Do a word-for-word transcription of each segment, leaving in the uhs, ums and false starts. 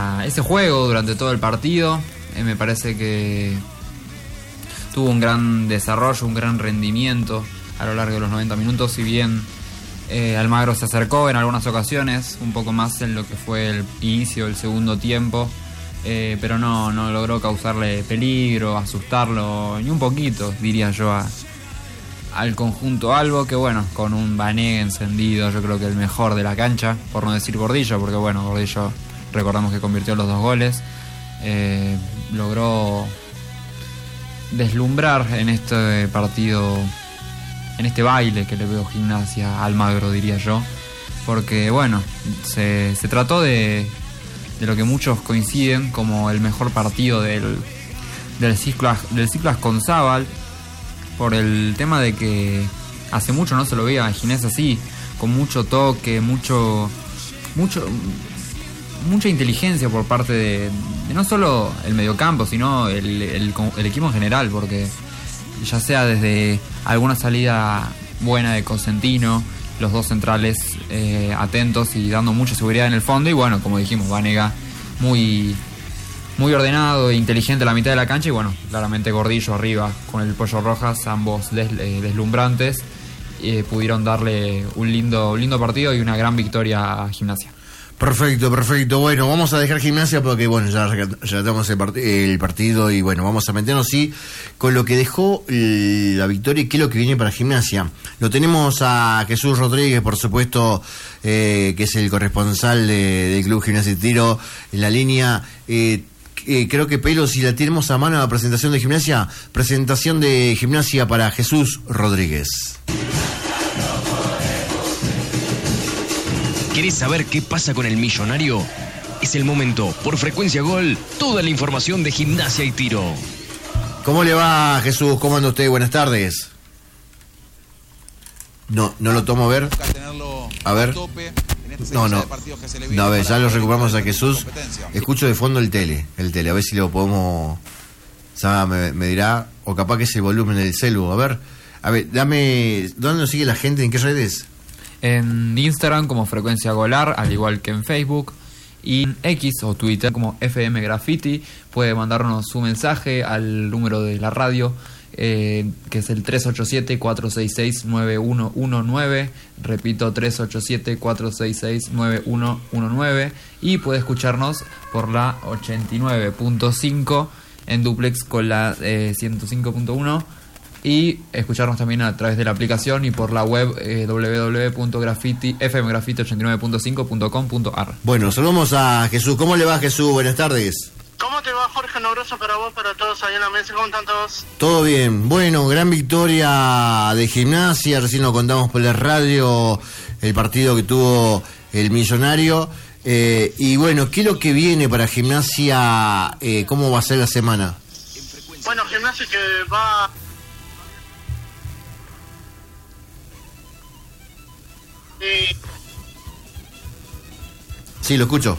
a ese juego durante todo el partido. Eh, me parece que tuvo un gran desarrollo, un gran rendimiento a lo largo de los noventa minutos, si bien eh, Almagro se acercó en algunas ocasiones, un poco más en lo que fue el inicio del segundo tiempo, eh, pero no, no logró causarle peligro, asustarlo, ni un poquito, diría yo, a, al conjunto albo, que bueno, con un Banega encendido, yo creo que el mejor de la cancha, por no decir Gordillo, porque bueno, Gordillo recordamos que convirtió los dos goles, eh, logró deslumbrar en este partido, en este baile que le veo Gimnasia a Almagro, diría yo, porque bueno, se, se trató de, de lo que muchos coinciden como el mejor partido del, del ciclo del ciclo Asconzábal, por el tema de que hace mucho no se lo veía a Ginés así, con mucho toque, mucho mucho mucha inteligencia por parte de, de no solo el mediocampo, sino el, el, el equipo en general, porque ya sea desde alguna salida buena de Cosentino, los dos centrales eh, atentos y dando mucha seguridad en el fondo, y bueno, como dijimos, Banega muy, muy ordenado e inteligente a la mitad de la cancha, y bueno, claramente Gordillo arriba con el Pollo Rojas, ambos des, eh, deslumbrantes, eh, pudieron darle un lindo, un lindo partido y una gran victoria a Gimnasia. Perfecto, perfecto. Bueno, vamos a dejar Gimnasia porque, bueno, ya relatamos el, part- el partido y, bueno, vamos a meternos, sí, con lo que dejó la victoria y qué es lo que viene para Gimnasia. Lo tenemos a Jesús Rodríguez, por supuesto, eh, que es el corresponsal de, del Club Gimnasia y Tiro en la línea. Eh, eh, creo que, Pelo, si la tenemos a mano la presentación de Gimnasia, presentación de Gimnasia para Jesús Rodríguez. ¿Querés saber qué pasa con el Millonario? Es el momento. Por Frecuencia Gol, toda la información de Gimnasia y Tiro. ¿Cómo le va, Jesús? ¿Cómo anda usted? Buenas tardes. No, no lo tomo a ver. A ver. No, no. No, a ver, ya lo recuperamos a Jesús. Escucho de fondo el tele, el tele. A ver si lo podemos... Saga me, me dirá, o capaz que es el volumen del celu. A ver, a ver, dame... ¿Dónde nos sigue la gente? ¿En qué redes? En Instagram como Frecuencia Golar, al igual que en Facebook, y en X o Twitter como F M Graffiti. Puede mandarnos su mensaje al número de la radio, eh, que es el tres ocho siete, cuatro seis seis, nueve uno uno nueve. Repito, tres ocho siete, cuatro seis seis, nueve uno uno nueve. Y puede escucharnos por la ochenta y nueve punto cinco en duplex con la eh, ciento cinco punto uno. Y escucharnos también a través de la aplicación y por la web eh, doble u doble u doble u punto f m graffiti ochenta y nueve punto cinco punto com punto a r. Bueno, saludamos a Jesús. ¿Cómo le va, Jesús? Buenas tardes. ¿Cómo te va, Jorge? Un abrazo para vos, para todos ahí en la mesa. ¿Cómo están todos? Todo bien. Bueno, gran victoria de Gimnasia. Recién lo contamos por la radio, el partido que tuvo el Millonario. Eh, y bueno, ¿qué es lo que viene para Gimnasia? Eh, ¿Cómo va a ser la semana? Bueno, Gimnasia que va... Eh, sí, lo escucho.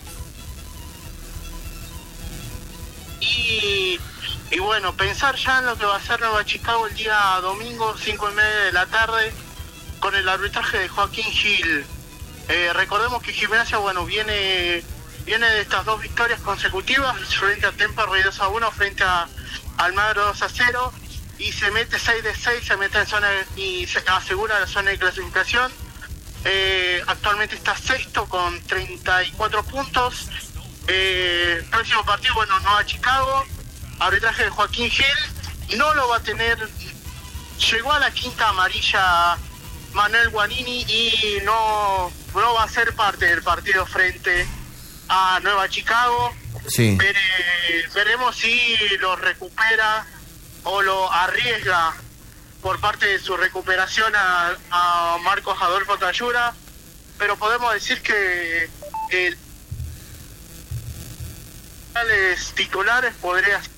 y, y bueno, pensar ya en lo que va a ser Nueva Chicago el día domingo, cinco y media de la tarde, con el arbitraje de Joaquín Gil. Eh, recordemos que Gimnasia, bueno, viene viene de estas dos victorias consecutivas, frente a Temperley dos a uno, frente a Almagro dos a cero, y se mete seis de seis, se mete en zona y se asegura la zona de clasificación. Eh, actualmente está sexto con treinta y cuatro puntos. Eh, próximo partido, bueno, Nueva Chicago, arbitraje de Joaquín Gil, no lo va a tener. Llegó a la quinta amarilla Manuel Guarini y no, no va a ser parte del partido frente a Nueva Chicago. Sí. Vere, veremos si lo recupera o lo arriesga por parte de su recuperación a, a Marcos Adolfo Tayura, pero podemos decir que el los titulares podría ser.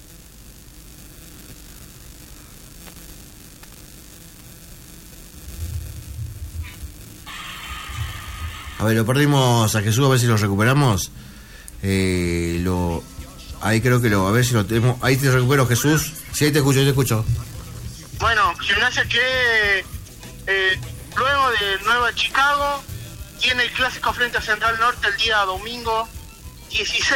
A ver, lo perdimos a Jesús, a ver si lo recuperamos. Eh, lo Ahí creo que lo... A ver si lo tenemos... Ahí te recupero, Jesús. Sí, ahí te escucho, ahí te escucho. Bueno, Gimnasia que eh, luego de Nueva Chicago tiene el clásico frente a Central Norte el día domingo dieciséis.